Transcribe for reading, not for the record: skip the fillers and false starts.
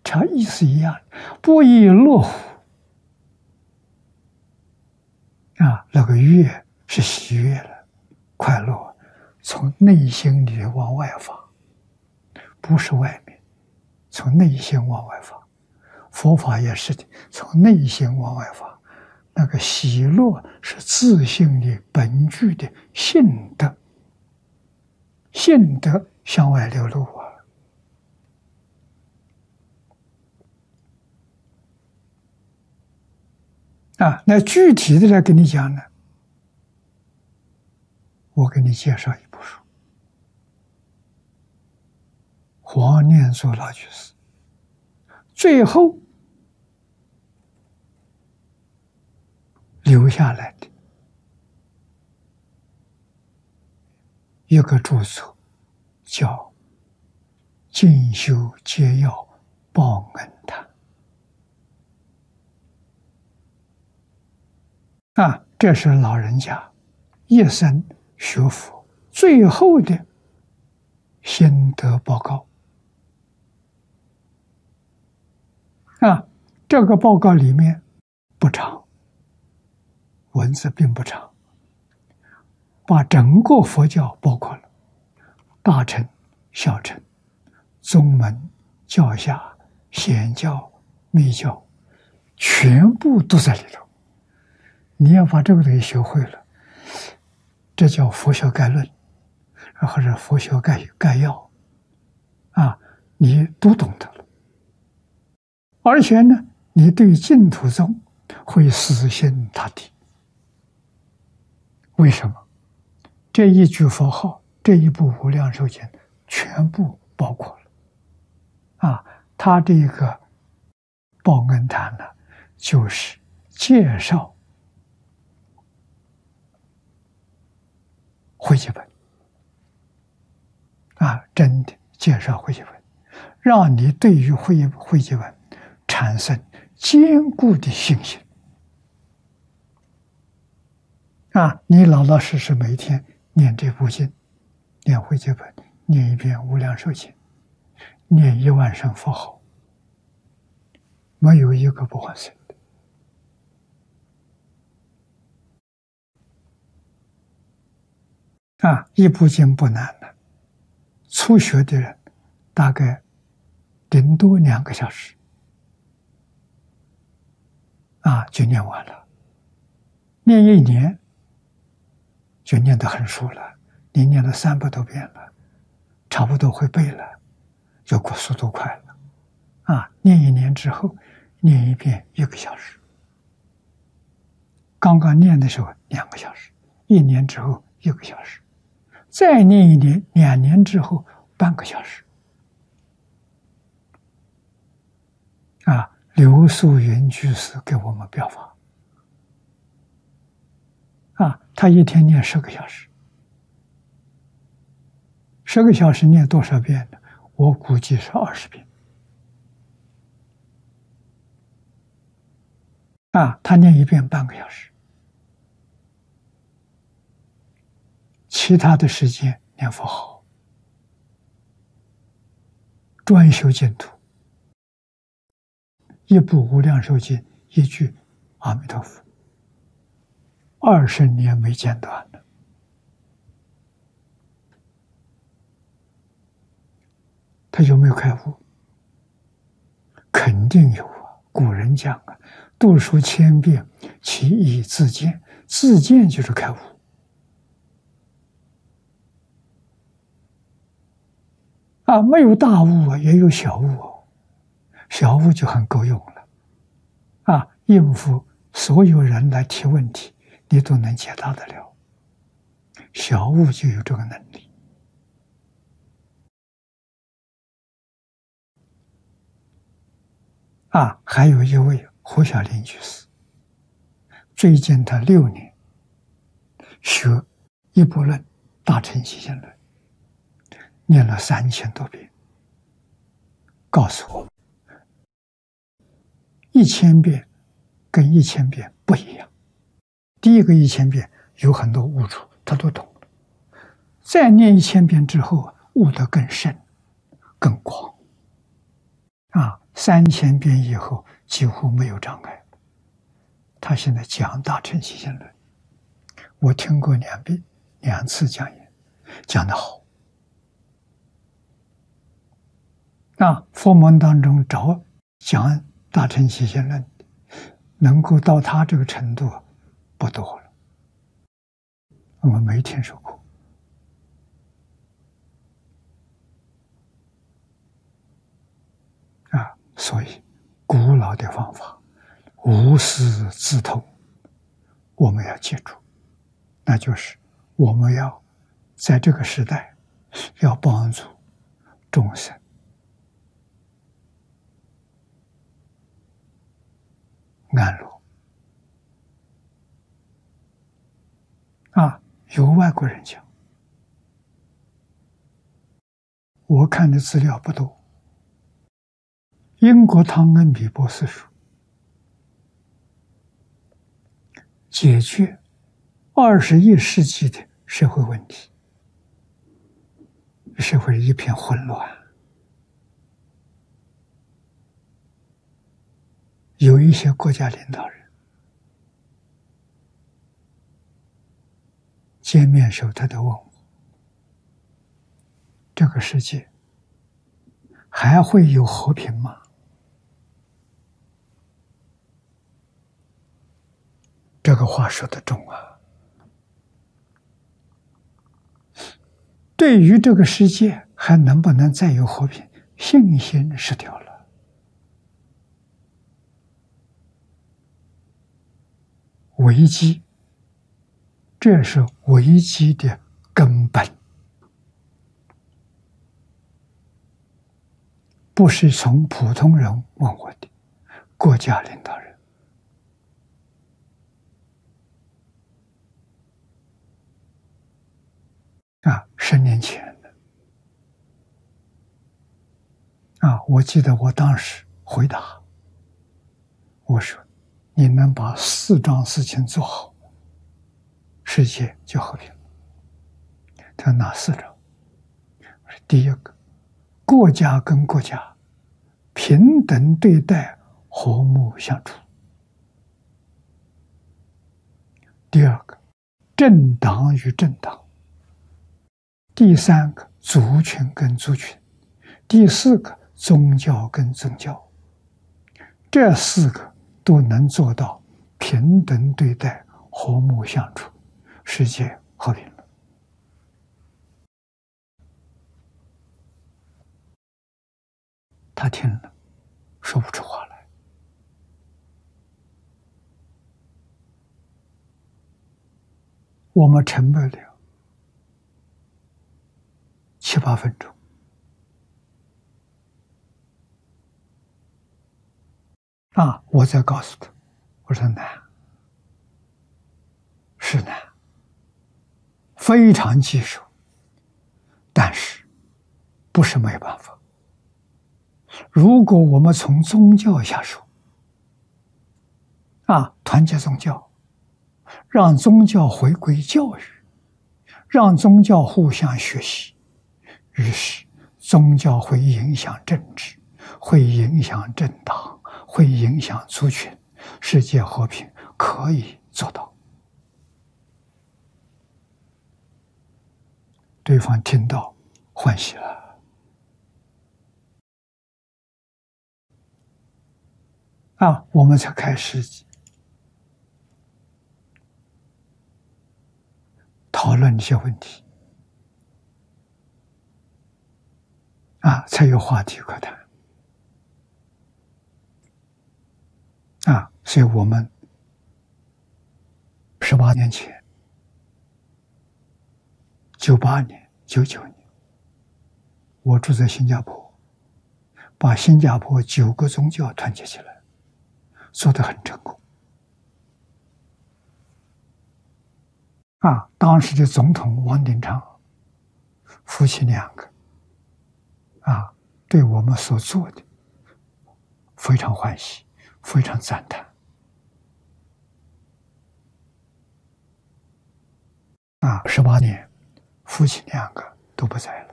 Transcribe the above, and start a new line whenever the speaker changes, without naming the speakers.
它意思一样，不亦乐乎啊！那个悦是喜悦了，快乐从内心里往外发，不是外面，从内心往外发。佛法也是的，从内心往外发。那个喜乐是自性的本具的性德，性德向外流露那具体的来跟你讲呢，我给你介绍一部书，黄念祖老居士最后留下来的一个著作，叫《进修皆要报恩谈》这是老人家一生学佛最后的心得报告这个报告里面不长，文字并不长，把整个佛教包括了大乘、小乘、宗门、教下、显教、密教，全部都在里头。你要把这个东西学会了，这叫佛学概论，或者佛学概要你都懂得了。而且呢，你对净土宗会死心塌地。为什么？这一句佛号，这一部无量寿经全部包括了他这个报恩谈呢，就是介绍汇集本真的介绍汇集本，让你对于汇集本产生坚固的信心你老老实实每天念这部经，念汇集本，念一遍无量寿经，念10000声佛号，没有一个不换生的一部经不难的，初学的人大概顶多2个小时就念完了，念1年就念得很熟了，你念了300多遍了，差不多会背了，就速度快了念1年之后，念一遍1个小时，刚刚念的时候2个小时，1年之后1个小时，再念1年，2年之后半个小时刘素云居士给我们表法他一天念10个小时，10个小时念多少遍呢？我估计是20遍他念一遍半个小时，其他的时间念佛号，专修净土，一部无量寿经，一句阿弥陀佛，20年没间断了。他有没有开悟？肯定有古人讲读书千遍，其义自见。自见就是开悟没有大悟也有小悟小悟就很够用了应付所有人来提问题，你都能解答得了。小悟就有这个能力还有一位胡小林居士，最近他6年学一部论大乘起信论，念了3000多遍，告诉我1000遍跟1000遍不一样。第一个1000遍有很多悟处他都懂了，再念1000遍之后悟得更深更广 3000遍以后几乎没有障碍。他现在讲大乘起信论，我听过2次讲演，讲得好。佛门当中找讲大乘起信论能够到他这个程度不多了，我们没听说过。所以古老的方法无师自通，我们要记住，那就是我们要在这个时代要帮助众生安乐。有外国人讲，我看的资料不多，英国汤恩比博士说，解决21世纪的社会问题，社会一片混乱，有一些国家领导人见面时候他都问我，这个世界还会有和平吗？这个话说得重啊！对于这个世界还能不能再有和平，信心失掉了。危机，这是危机的根本，不是从普通人问我的，国家领导人。10年前我记得我当时回答，我说：“你能把4桩事情做好，世界就和平了。”他说：“哪4桩？”我说：“第一个，国家跟国家平等对待，和睦相处；第二个，政党与政党；第3个，族群跟族群；第4个，宗教跟宗教。这4个都能做到平等对待，和睦相处，世界和平了。”他听了说不出话来。我们沉默了7、8分钟，我再告诉他，我说难，是难，非常棘手，但是不是没办法。如果我们从宗教下手，团结宗教，让宗教回归教育，让宗教互相学习，于是宗教会影响政治，会影响政党，会影响族群，世界和平可以做到。对方听到欢喜了。我们才开始讨论一些问题，才有话题可谈。所以我们18年前，98年、99年，我住在新加坡，把新加坡9个宗教团结起来，做得很成功。当时的总统王鼎昌夫妻2个，对我们所做的非常欢喜，非常赞叹。18年，夫妻2个都不在了。